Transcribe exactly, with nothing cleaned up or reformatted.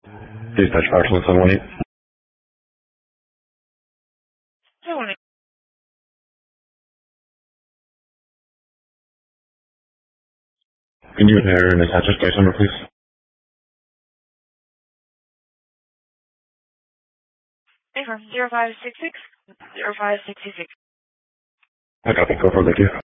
Please touch parcel seven one eight. seven one eight. Can you enter and attach a case number, please? Confirm. Zero five six six zero five six six. I copy. Go for it, thank you.